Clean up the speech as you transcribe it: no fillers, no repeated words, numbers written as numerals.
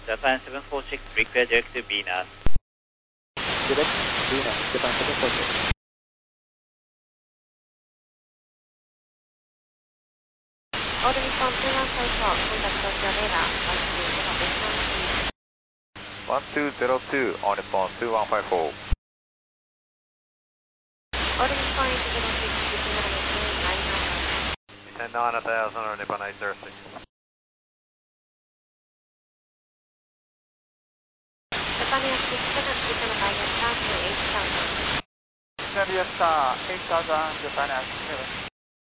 Japan 746, request direct to Venus. Direct Venus, Japan 746. Order response 2154, contact Tokyo radar, 1202, on response 2154. Order response 806, Descend 9000 on Nippon 806. Japan Air 67, Japan Air 8000. Japan Air 8000, Japan Air 67.